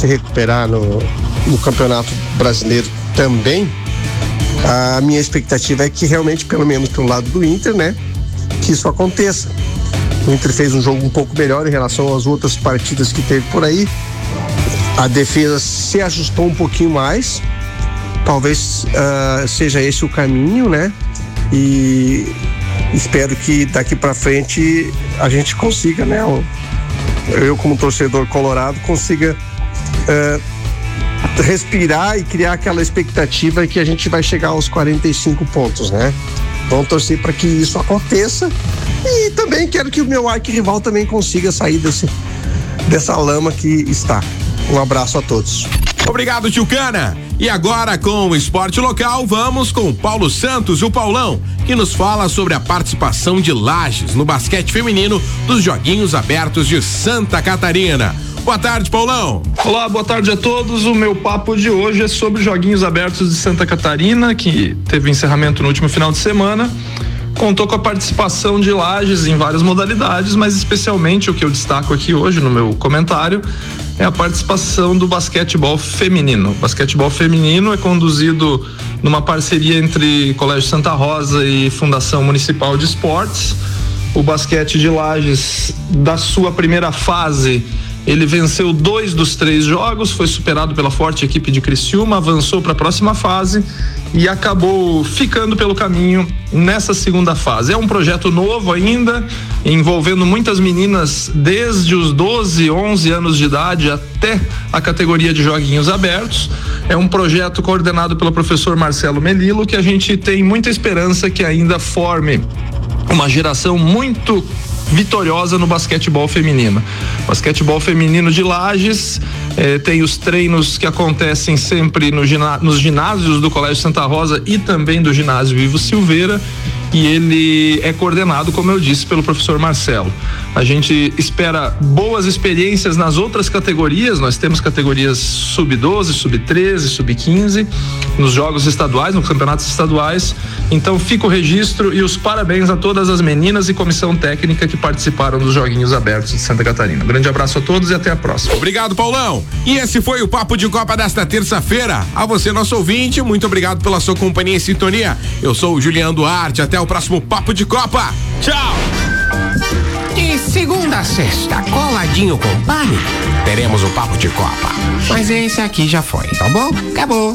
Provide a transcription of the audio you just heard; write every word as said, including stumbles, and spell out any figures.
se recuperar no, no Campeonato Brasileiro também, a minha expectativa é que realmente, pelo menos pelo lado do Inter, né, que isso aconteça. O Inter fez um jogo um pouco melhor em relação às outras partidas que teve por aí. A defesa se ajustou um pouquinho mais. Talvez uh, seja esse o caminho, né? E espero que daqui para frente a gente consiga, né? Eu, como torcedor colorado, consiga uh, respirar e criar aquela expectativa que a gente vai chegar aos quarenta e cinco pontos, né? Vamos torcer para que isso aconteça e também quero que o meu arquirrival também consiga sair desse, dessa lama que está. Um abraço a todos. Obrigado, tio Cana. E agora, com o esporte local, vamos com o Paulo Santos, o Paulão, que nos fala sobre a participação de Lages no basquete feminino dos Joguinhos Abertos de Santa Catarina. Boa tarde, Paulão. Olá, boa tarde a todos. O meu papo de hoje é sobre Joguinhos Abertos de Santa Catarina, que teve encerramento no último final de semana. Contou com a participação de Lages em várias modalidades, mas especialmente o que eu destaco aqui hoje no meu comentário é a participação do basquetebol feminino. O basquetebol feminino é conduzido numa parceria entre Colégio Santa Rosa e Fundação Municipal de Esportes. O basquete de Lages, da sua primeira fase, ele venceu dois dos três jogos, foi superado pela forte equipe de Criciúma, avançou para a próxima fase e acabou ficando pelo caminho nessa segunda fase. É um projeto novo ainda, envolvendo muitas meninas desde os doze, onze anos de idade até a categoria de Joguinhos Abertos. É um projeto coordenado pelo professor Marcelo Melilo, que a gente tem muita esperança que ainda forme uma geração muito vitoriosa no basquetebol feminino. Basquetebol feminino de Lages eh, tem os treinos que acontecem sempre no gina, nos ginásios do Colégio Santa Rosa e também do ginásio Ivo Silveira, e ele é coordenado, como eu disse, pelo professor Marcelo. A gente espera boas experiências nas outras categorias. Nós temos categorias sub doze, sub treze, sub quinze nos jogos estaduais, nos campeonatos estaduais. Então fica o registro e os parabéns a todas as meninas e comissão técnica que participaram dos Joguinhos Abertos de Santa Catarina. Um grande abraço a todos e até a próxima. Obrigado, Paulão. E esse foi o Papo de Copa desta terça-feira. A você, nosso ouvinte, muito obrigado pela sua companhia e sintonia. Eu sou o Juliano Duarte. Até o próximo Papo de Copa. Tchau! De segunda a sexta, coladinho com Pânico, teremos o Papo de Copa. Mas esse aqui já foi, tá bom? Acabou.